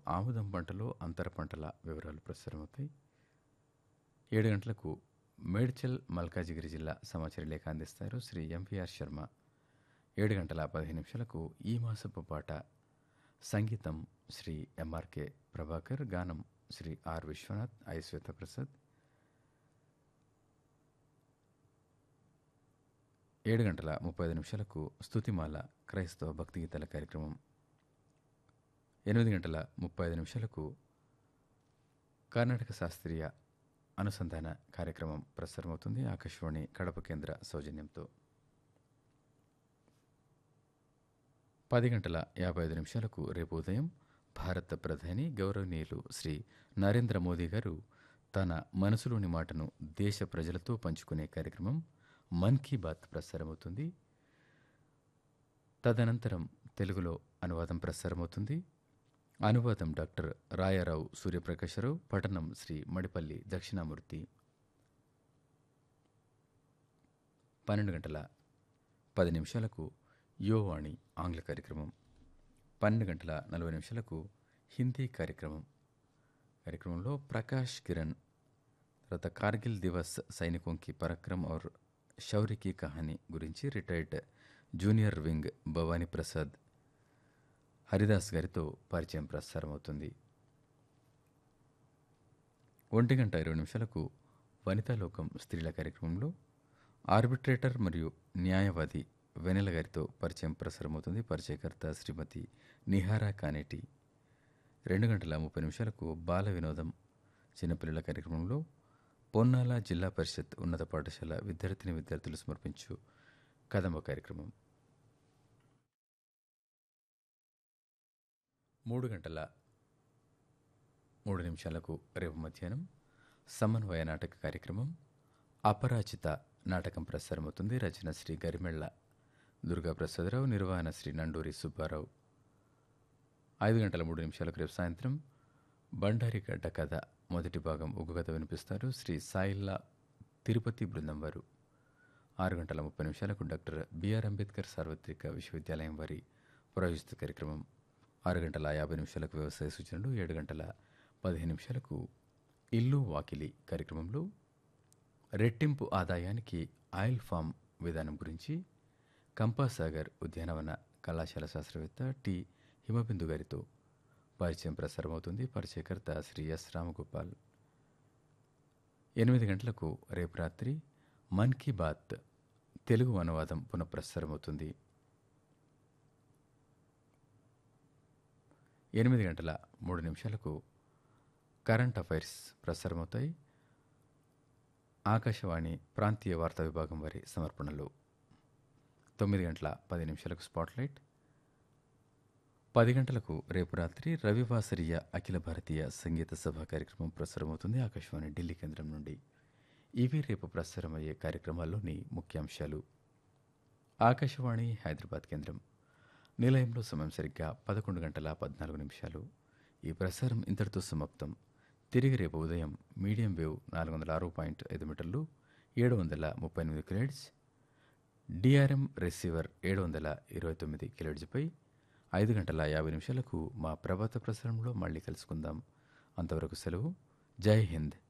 ఆముదం పంటలో అంతర పంటల వివరాలు ప్రసారమవుతాయి. 7 గంటలకు మేడ్చల్ మల్కాజిగిరి జిల్లా సమాచార లేఖ అందిస్తారు శ్రీ ఎంపీఆర్ శర్మ. 7 గంటల 15 నిమిషాలకు ఈ మాసపు పాట, సంగీతం శ్రీ ఎంఆర్కే ప్రభాకర్, గానం శ్రీ ఆర్ విశ్వనాథ్, ఐ శ్వేతప్రసాద్. 7 గంటల 35 నిమిషాలకు స్తుతిమాల క్రైస్తవ భక్తి గీతాల కార్యక్రమం. 8 గంటల 35 నిమిషాలకు కర్ణాటక శాస్త్రీయ అనుసంధాన కార్యక్రమం ప్రసారమవుతుంది ఆకాశవాణి కడప కేంద్ర సౌజన్యంతో. 10 గంటల 55 నిమిషాలకు రేపు ఉదయం భారత ప్రధాని గౌరవనీయులు శ్రీ నరేంద్ర మోదీ గారు తన మనసులోని మాటను దేశ ప్రజలతో పంచుకునే కార్యక్రమం మన్ కీ బాత్ ప్రసారమవుతుంది. తదనంతరం తెలుగులో అనువాదం ప్రసారమవుతుంది. అనువాదం డాక్టర్ రాయారావు సూర్యప్రకాశరావు, పఠనం శ్రీ మడిపల్లి దక్షిణామూర్తి. 12 గంటల 10 నిమిషాలకు యోవాణి ఆంగ్ల కార్యక్రమం. 12 గంటల 40 నిమిషాలకు హిందీ కార్యక్రమంలో ప్రకాష్ కిరణ్ తర్వాత కార్గిల్ దివస్ సైనికోं की పరాక్రమ్ और శౌర్య की కహానీ గురించి retired junior wing Bhavani Prasad Haridas గారితో పరిచయం ప్రసారమవుతుంది. 1 గంట 20 నిమిషాలకు వనితాలోకం స్త్రీల కార్యక్రమంలో ఆర్బిట్రేటర్ మరియు న్యాయవాది వెనెల గారితో పరిచయం ప్రసారమవుతుంది. పరిచయకర్త శ్రీమతి నిహారా కానేటి. 2 గంటల 30 నిమిషాలకు బాల వినోదం చిన్నపిల్లల కార్యక్రమంలో పొన్నాల జిల్లా పరిషత్ ఉన్నత పాఠశాల విద్యార్థులు సమర్పించు కదంబ కార్యక్రమం. 3 గంటల 3 నిమిషాలకు రేపు మధ్యాహ్నం సమన్వయ నాటక కార్యక్రమం అపరాజిత నాటకం ప్రసారమవుతుంది. రచన శ్రీ గరిమెళ్ల దుర్గాప్రసాదరావు, నిర్వహణ శ్రీ నండూరి సుబ్బారావు. 5 గంటల 3 నిమిషాలకు రేపు సాయంత్రం బండారిగడ్డ కథ మొదటి భాగం ఉగ్గు కథ వినిపిస్తారు శ్రీ సాయిల్లా తిరుపతి బృందం వారు. 6 గంటల 30 నిమిషాలకు డాక్టర్ బిఆర్ అంబేద్కర్ సార్వత్రిక విశ్వవిద్యాలయం వారి ప్రాయోజిత కార్యక్రమం. 6 గంటల 50 నిమిషాలకు వ్యవసాయ సూచనలు. 7 గంటల 15 నిమిషాలకు ఇల్లు వాకిలి కార్యక్రమంలో రెట్టింపు ఆదాయానికి ఆయిల్ ఫామ్ విధానం గురించి కంపాసాగర్ ఉద్యానవన కళాశాల శాస్త్రవేత్త టి హిమబిందు గారితో పరిచయం ప్రసారమవుతుంది. పరిచయకర్త శ్రీ ఎస్ రామగోపాల్. 8 గంటలకు రేపు రాత్రి మన్ కీ బాత్ తెలుగు అనువాదం పునఃప్రసారమవుతుంది. 8 గంటల 3 నిమిషాలకు కరెంట్ అఫైర్స్ ప్రసారమవుతాయి ఆకాశవాణి ప్రాంతీయ వార్తా విభాగం వారి సమర్పణలో. 9 గంటల 10 నిమిషాలకు స్పాట్లైట్. 10 గంటలకు రేపు రాత్రి రవివాసరీయ అఖిల భారతీయ సంగీత సభ కార్యక్రమం ప్రసారమవుతుంది ఆకాశవాణి ఢిల్లీ కేంద్రం నుండి. ఇవి రేపు ప్రసారమయ్యే కార్యక్రమాల్లోని ముఖ్యాంశాలు. ఆకాశవాణి హైదరాబాద్ కేంద్రం నిలయంలో సమయం సరిగ్గా 11 గంటల 14 నిమిషాలు. ఈ ప్రసారం ఇంతటితో సమాప్తం. తిరిగి రేపు ఉదయం మీడియం వేవ్ 406.5 మీటర్లు 738 కిలోహెర్ట్జ్, డిఆర్ఎం రిసీవర్ 729 కిలోహెర్ట్జ్పై 5 గంటల 50 నిమిషాలకు మా ప్రభాత ప్రసారంలో మళ్ళీ కలుసుకుందాం. అంతవరకు సెలవు. జై హింద్.